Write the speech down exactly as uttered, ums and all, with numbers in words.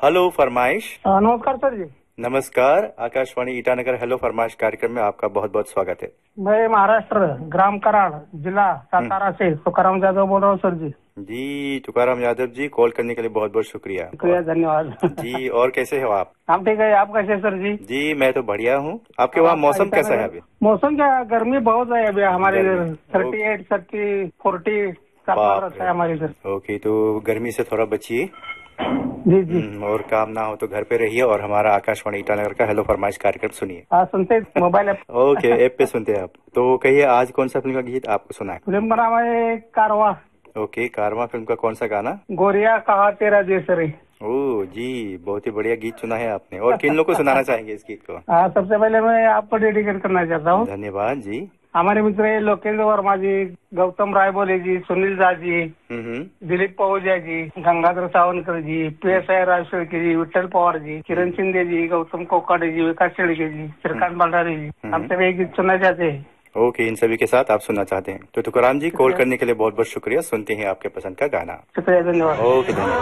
Hello फरमाइश। हाँ, नमस्कार सर जी। नमस्कार। आकाशवाणी ईटानगर हेलो फरमाइश कार्यक्रम में आपका बहुत बहुत स्वागत है। मैं महाराष्ट्र ग्राम कराड़ जिला सातारा से तुकाराम यादव बोल रहा हूँ सर जी। जी तुकाराम यादव जी, कॉल करने के लिए बहुत बहुत शुक्रिया। शुक्रिया, धन्यवाद। जी, और कैसे हो आप? हम ठीक है, आप कैसे सर जी? जी मैं तो बढ़िया हूँ। आपके वहाँ मौसम कैसा है अभी? मौसम क्या, गर्मी बहुत है अभी हमारे इधर। गर्मी, थर्टी एट थर्टी फोर्टी तापमान बाप रहता रे। है हमारे इधर। ओके, तो गर्मी से थोड़ा बचिए। जी जी। हम्म, और काम ना हो तो घर पे रहिए और हमारा आकाशवाणी ईटानगर का हेलो फरमाइश कार्यक्रम सुनिए। हाँ, सुनते मोबाइल ऐप। ओके, ऐप पे सुनते हैं आप। तो कहिए आज कौन सा फिल्म का गीत आपको सुना है? फिल्म का नाम है कारवा। ओके, कारवां फिल्म का कौन सा गाना? गोरिया कहा तेरा देश रे। ओह जी, बहुत ही बढ़िया गीत चुना है आपने। और किन लोग को सुनाना चाहेंगे इस गीत को? हाँ, सबसे पहले मैं आपको डेडिकेट करना चाहता हूँ। धन्यवाद जी। हमारे मित्र है लोकेंद्र वर्मा जी, गौतम रायबोले जी, सुनील झा जी, हम्म, दिलीप पहुजा जी, गंगाधर सावनकर जी, पी एस आई राजशेखर जी, विठ्ठल पवार जी, किरण शिंदे जी, गौतम कोकाटे जी, विकास शेळके जी, श्रीकांत भंडारी जी, हम सभी एक गीत सुनना चाहते हैं। ओके, इन सभी के साथ आप सुनना चाहते हैं तो तुकाराम जी, कॉल करने के लिए बहुत बहुत शुक्रिया। सुनते हैं आपके पसंद का गाना। शुक्रिया, धन्यवाद। ओके, धन्यवाद।